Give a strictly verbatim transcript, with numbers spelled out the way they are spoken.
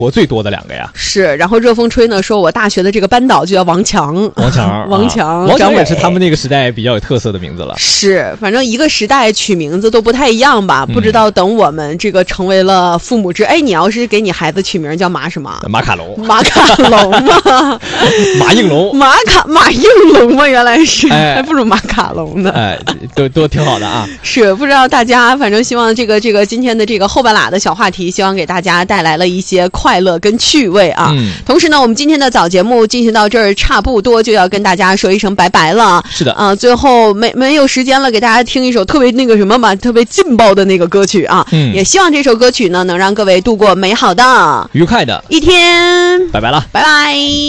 我最多的两个呀。 是，然后热风吹呢，说我大学的这个班导就叫王强， 王强， 王强， 啊、王强也是他们那个时代比较有特色的名字了。 是，反正一个时代取名字都不太一样吧？嗯、不知道等我们这个成为了父母之，哎，你要是给你孩子取名叫马什么？ 马卡龙， 马卡龙吗？ 马应龙， 马卡马应龙吗？原来是，哎、还不如马卡龙呢。 哎，都都挺好的啊。 是，不知道大家，反正希望这个这个今天的这个后半拉的小话题，希望给大家带来了一些快乐跟趣味啊。嗯。同时呢，我们今天的早节目进行到这儿，差不多就要跟大家说一声拜拜了。 是的。 啊、呃，最后没没有时间了，给大家听一首特别那个什么嘛，特别劲爆的那个歌曲啊。嗯。也希望这首歌曲呢，能让各位度过美好的、 愉快的一天。 拜拜了， 拜拜。